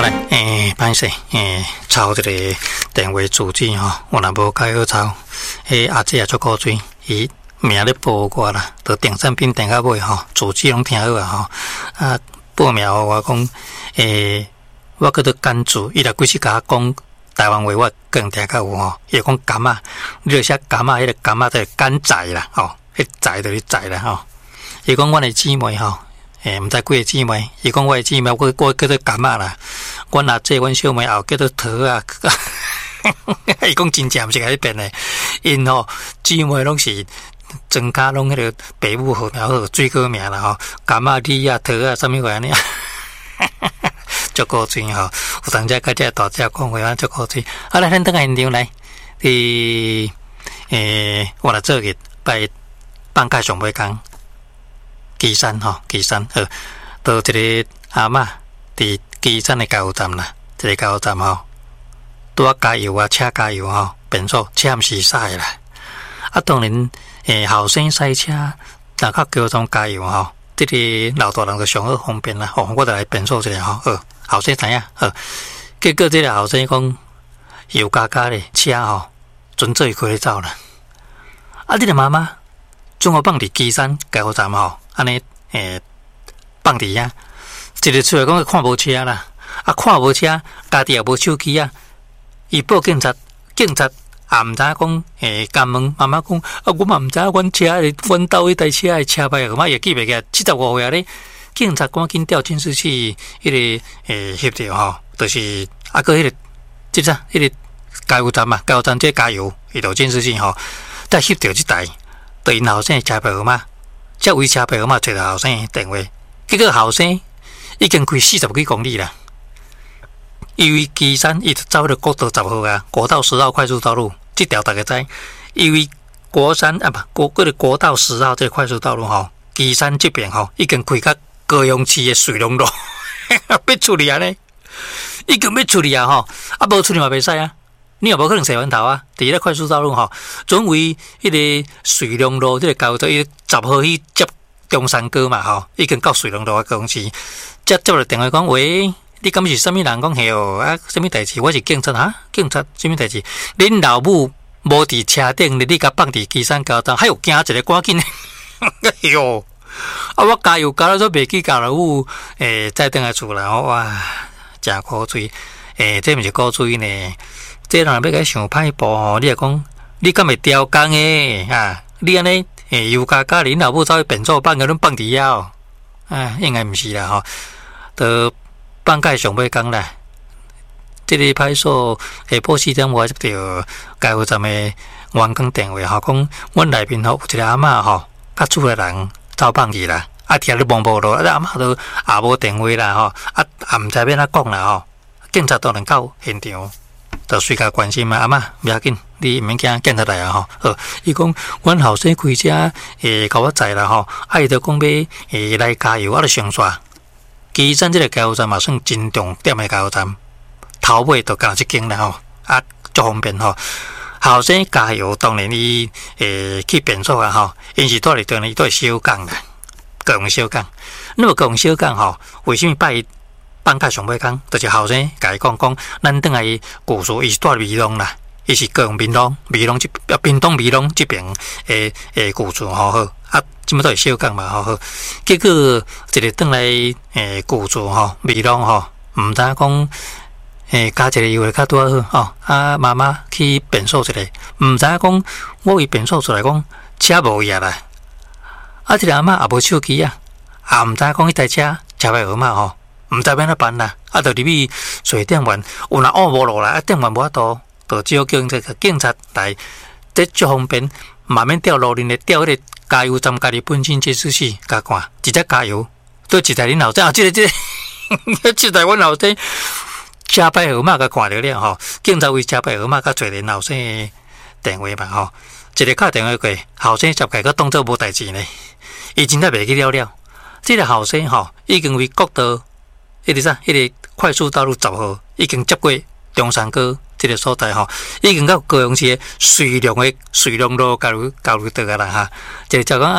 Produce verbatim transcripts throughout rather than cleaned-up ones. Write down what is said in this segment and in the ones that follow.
来，诶，歹势，诶，抄一个电话主机吼，我若无解好抄，迄阿姐也足古锥，伊名咧报我啦，就定产品定到尾吼，主机拢听好啊吼，啊，报名我讲，诶，我叫做甘主，伊来几时甲我讲台湾话，我更听较有吼，伊讲甘啊，你著写甘啊，迄个甘啊就是甘仔啦，吼，迄仔就是仔啦吼，伊讲阮的姊妹吼。诶，毋知几个姊妹，伊讲我的姊妹，我我叫做甘仔啦。阮阿姐、阮小妹后叫做桃啊。伊讲真正毋是甲迄边诶，因吼姊妹拢是全家拢迄个爸母号苗号水果名啦吼，甘仔、李啊、桃啊，啥物话安尼。足古锥吼，有当遮甲遮大只讲话啊，足古锥。好来，咱倒来现场来，伫诶，我来做个拜放假上尾工。基山吼，基山呃，到一个阿嬷伫基山的加油站啦，一个加油站吼，拄啊加油啊，车加油吼，变速车毋是驶啦。啊，当然诶，后生赛车，若较加油站加油吼，这个老大人就上好方便啦。哦，我就来变速一下吼，呃，后生知影，呃，结果这个后生讲油加加咧，车吼，准做伊开咧走啦。啊，你个妈妈将我放伫基山加油站吼。安尼诶，放伫遐，一日出来讲看无车啦，啊看无车，家己也无手机啊，伊报警察，警察也毋知影讲诶，敢问妈妈讲，啊我嘛毋知影阮车诶，阮兜迄台车诶车牌号码也记袂起，七十五岁咧，警察赶紧调监视器，迄个诶翕着吼，就是啊个迄个，即啥，迄个加油站嘛，加油站即加油，伊就监视器吼，再翕着即台，对因后生诶车牌号码。才为车牌号码找到后生电话，结果后生已经开四十几公里啦。因为基山伊走到国道十号啊，国道十号快速道路，这条大家知。因为国山啊不，国嗰个国道十号这个快速道路吼，基山这边吼已经开到高雄市的水龙路，要处理啊呢，已经要处理啊吼，啊无处理嘛袂使啊。你也无可能洗完头啊！第一个快速道路吼，准为迄个水龙路，这个交到伊十号去接中山哥嘛吼，已经到水龙路啊公司，接接了电话讲喂，你敢是啥物人讲嘿哦啊？啥物代志？我是警察啊！警察啥物代志？恁老母无伫车顶，你甲放伫基山交站，还有惊一个赶紧哎哟！啊，我加油加到都袂记加了有诶，再等下厝啦！哇，真古锥诶，这毋是古锥呢。这人要甲想歹步吼，你也讲，你敢会调工诶啊？你安尼诶，油加加恁老母走去变速放个恁放伫遐哦，啊，应该毋是啦吼，都放假上尾工啦。这个派出所下晡四点我接到加油站诶员工电话吼，讲阮内面吼有一个阿嬷吼，甲厝诶人走放去啦，啊，听你望无路，啊，阿嬷都也无电话啦吼，啊，也毋知要哪讲啦吼，警察当然到现场。就随甲关心嘛，阿嬷不要紧，你毋免惊，警察来啊吼。好，伊讲阮后生开车诶，甲我载啦吼，啊伊就讲要诶来加油，我就上煞。基山即个加油站嘛算真重点诶加油站，头尾就干一间啦吼，啊足方便吼。后生加油当然伊诶去变速啊吼，因是住伫当然伊都会小工啦，各用小工。那么各用小工吼，为什么拜？放假上尾工，就是后生甲伊讲讲，咱等下故事伊是住美浓啦，伊是高雄美浓，美浓即啊屏东美浓即边诶诶故事吼好，啊，即么都是小工嘛吼好，结果一日转来诶故事吼美浓吼，毋知讲诶加一个油会较拄好吼，啊妈妈去变速一下，毋知讲我为变速出来讲车无压啦，啊即个阿嬷也无手机啊，也毋知讲迄台车车牌号码吼。毋知要哪办啦，啊，就入去水电员，有若按无落来，啊，电员无法度，就只好叫这个警察来，这足方便，慢慢调路链的，调迄个加油站家己本身监视器，甲看，直接加油，对一台恁后生，啊，这个这个，这台阮后生车牌号码甲看着了吼，警察为车牌号码甲找恁后生的电话嘛吼，一个敲电话过，后生接起个当作无代志呢，伊真正袂记了了，这个后生吼已经为国道。迄个啥？迄个快速道路十号已经接过中山哥这个所在吼，已经到高雄市水龙的水龙路交流交流道啊啦哈。就是就讲啊，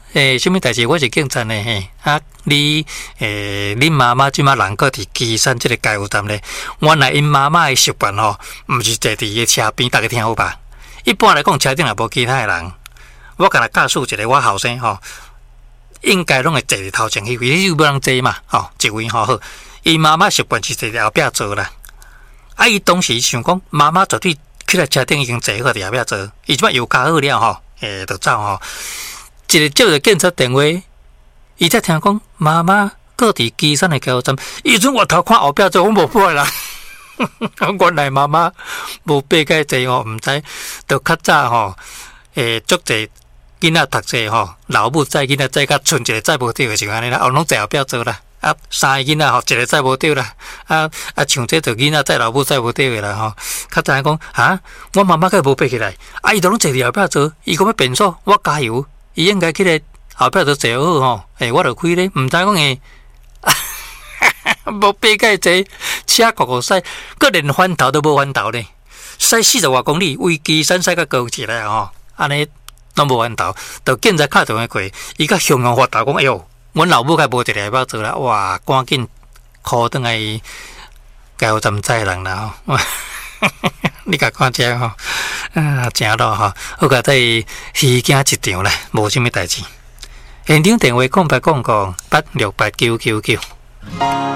诶，什么代志？我是警察呢嘿，啊，你诶，恁妈妈即马人搁伫基山即个加油站咧，原来因妈妈诶习惯吼，毋是坐伫伊车边，大家听好吧？一般来讲，车顶也无其他诶人，我甲他告诉一个我后生吼，应该拢会坐伫头前迄位，你无人坐嘛，吼，一位吼好，伊妈妈习惯是坐伫后壁坐啦。啊！伊当时想讲，妈妈绝对去来车顶已经坐好伫后壁坐，伊即摆油加好了吼，诶，就走吼。一个接着警察电话，伊才听讲妈妈搁伫基山的加油站，伊阵我头看后壁坐，我无买啦。原来妈妈无爬介济吼，毋知着较早吼，诶，足济囡仔读册吼，老母载囡仔载甲剩一个载无着的就安尼啦，后拢坐后壁坐啦。啊，三个囡仔吼，一个载无着啦。啊啊，像这做囡仔载老母载无着的啦吼。较早讲哈，我妈妈个无爬起来，啊，伊都拢坐伫后壁坐，伊讲要变数，我加油，伊应该起来后壁就坐好吼。诶，我就开咧，毋知讲诶，无爬介济，车酷酷驶，佮连翻头都无翻头咧，驶四十外公里，为基山驶甲高起来吼，安尼拢无翻头，就警察敲电话过，伊甲雄雄发达讲，哎哟。阮老母该无一个要做啦，哇！赶紧靠转来加油站载人啦吼，你甲看遮吼，啊，正咯吼，我甲在虚惊一场啦，无啥物代志。现场电话空白空空八六八九九九。